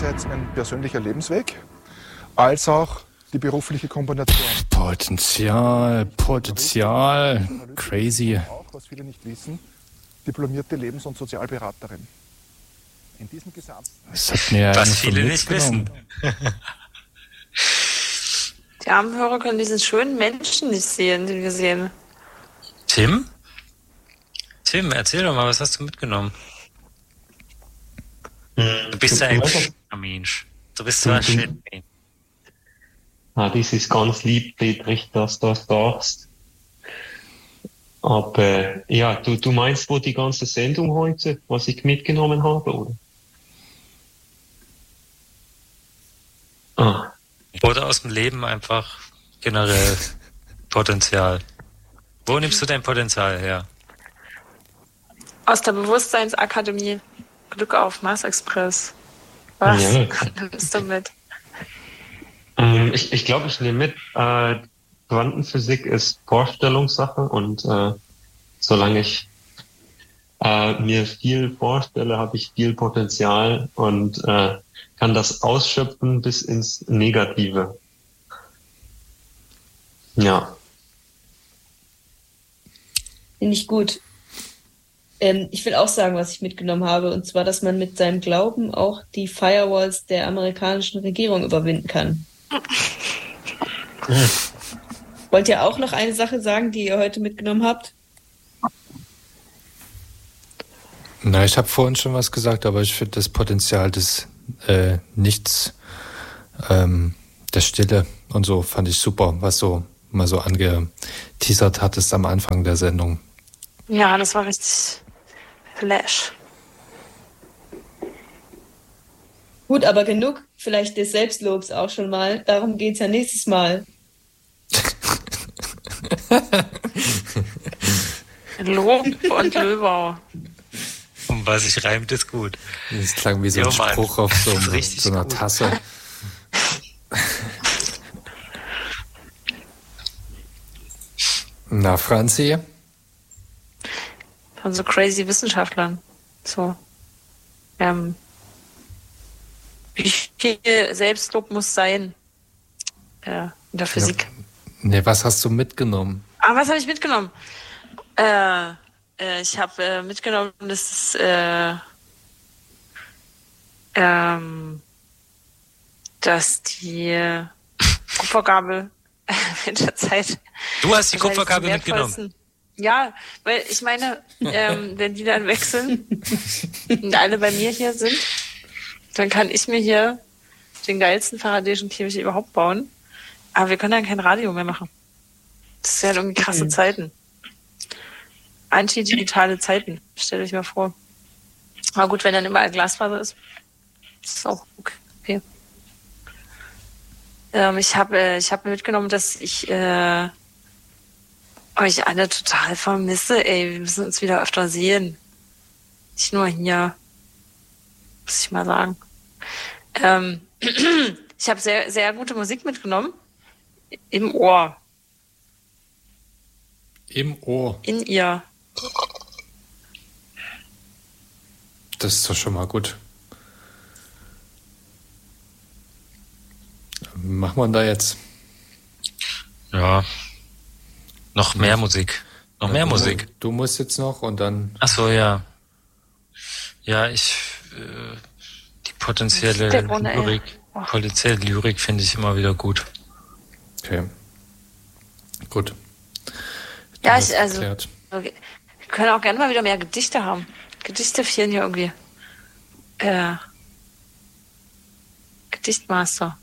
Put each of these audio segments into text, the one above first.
einerseits ein persönlicher Lebensweg, als auch die berufliche Kombination. Potenzial, crazy. Auch, was viele nicht wissen, diplomierte Lebens- und Sozialberaterin. In diesem Gesamt. Das hat mir was viele nicht wissen. Die armen Hörer können diesen schönen Menschen nicht sehen, den wir sehen. Tim, erzähl doch mal, was hast du mitgenommen? Du bist ja ein schöner Mensch. Du bist so ein schöner Mensch. Das ist ganz lieb, Dietrich, dass du das sagst. Aber ja, du meinst wohl die ganze Sendung heute, was ich mitgenommen habe, oder? Oder aus dem Leben einfach generell Potenzial. Wo nimmst du dein Potenzial her? Aus der Bewusstseinsakademie. Glück auf, Mars Express. Was? Ja. Nimmst du mit? Ich glaube, ich nehme mit, Quantenphysik ist Vorstellungssache und solange ich mir viel vorstelle, habe ich viel Potenzial und kann das ausschöpfen bis ins Negative. Ja. Finde ich gut. Ich will auch sagen, was ich mitgenommen habe, und zwar, dass man mit seinem Glauben auch die Firewalls der amerikanischen Regierung überwinden kann. Wollt ihr auch noch eine Sache sagen, die ihr heute mitgenommen habt? Na, ich habe vorhin schon was gesagt, aber ich finde das Potenzial des Nichts, der Stille und so fand ich super, was so mal so angeteasert hattest am Anfang der Sendung. Ja, das war richtig Flash. Gut, aber genug vielleicht des Selbstlobs auch schon mal. Darum geht's ja nächstes Mal. Lob und Löbau. Und was sich reimt, ist gut. Das klang wie so ein Spruch auf so einer Tasse. Na, Franzi? Von so crazy Wissenschaftlern. So. Wie viel Selbstlob muss sein? In der Physik. Ja. Nee, was hast du mitgenommen? Was habe ich mitgenommen? Ich habe mitgenommen, dass die Kupfergabel in der Zeit... Du hast die Kupfergabel mitgenommen? Ja, weil ich meine, wenn die dann wechseln und alle bei mir hier sind, dann kann ich mir hier den geilsten faradäischen Käfig überhaupt bauen. Aber wir können dann kein Radio mehr machen. Das sind ja irgendwie krasse Zeiten. Antidigitale Zeiten, stellt euch mal vor. Aber gut, wenn dann überall Glasfaser ist auch okay. Ich hab mitgenommen, dass ich euch alle total vermisse, ey. Wir müssen uns wieder öfter sehen. Nicht nur hier. Muss ich mal sagen. Ich habe sehr, sehr gute Musik mitgenommen. Im Ohr. Im Ohr? In ihr. Das ist doch schon mal gut. Was macht man da jetzt? Ja. Noch mehr Musik. Noch mehr Musik. Du musst jetzt noch und dann... Ach so, ja. Ja, die potenzielle Lyrik finde ich immer wieder gut. Okay. Gut. Ja, okay. Wir können auch gerne mal wieder mehr Gedichte haben. Gedichte fehlen hier irgendwie. Gedichtmaster.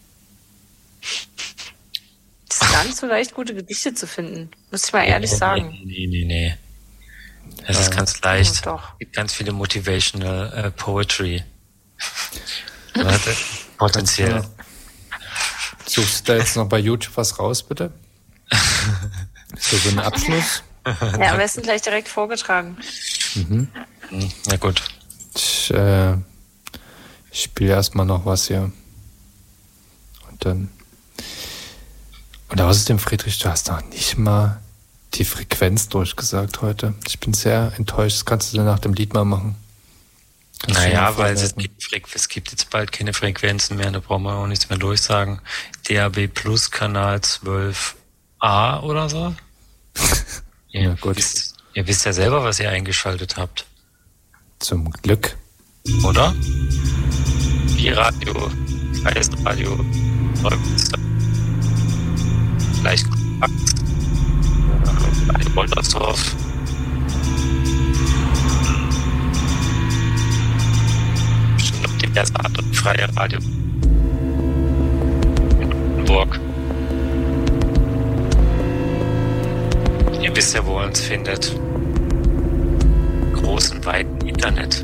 Das ist gar nicht so leicht, gute Gedichte zu finden. Muss ich mal ehrlich sagen. Nee. Das ist ganz leicht. Doch. Es gibt ganz viele Motivational Poetry. Potenziell. Suchst du da jetzt noch bei YouTube was raus, bitte? So einen Abschluss? Ja, am besten gleich direkt vorgetragen. Na gut. Ich spiele erstmal noch was hier. Und dann... Und außerdem, Friedrich, du hast noch nicht mal die Frequenz durchgesagt heute. Ich bin sehr enttäuscht. Das kannst du dann nach dem Lied mal machen. Naja, weil es gibt Es gibt jetzt bald keine Frequenzen mehr, da brauchen wir auch nichts mehr durchsagen. DAB Plus Kanal 12a oder so. Ja, gut. Ihr wisst ja selber, was ihr eingeschaltet habt. Zum Glück. Oder? Wie Radio, freies Radio, Neumünster. Vielleicht Kompakt. Radio Woltersdorf. Bestimmt noch diverse andere freie Radio. In Oldenburg. Ihr wisst ja, wo ihr uns findet. Großen, weiten Internet.